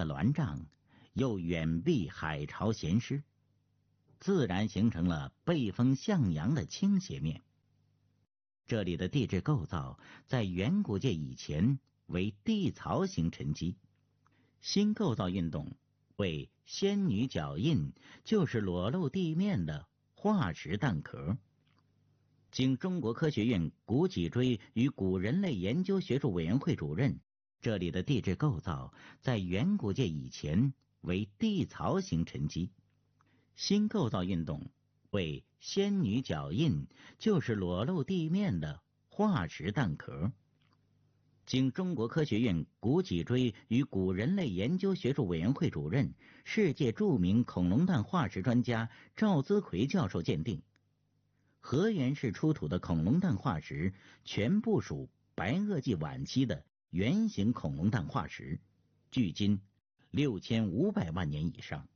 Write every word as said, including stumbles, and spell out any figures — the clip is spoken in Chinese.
了栾帐，又远避海潮咸湿，自然形成了背风向阳的倾斜面。这里的地质构造在远古界以前为地槽型沉积，新构造运动为仙女脚印，就是裸露地面的化石蛋壳。经中国科学院古脊椎与古人类研究学术委员会主任，这里的地质构造在远古界以前为地槽型沉积，新构造运动为仙女脚印，就是裸露地面的化石蛋壳。经中国科学院古脊椎与古人类研究学术委员会主任、世界著名恐龙蛋化石专家赵资奎教授鉴定，河源市出土的恐龙蛋化石全部属白垩纪晚期的圆形恐龙蛋化石，距今六千五百万年以上。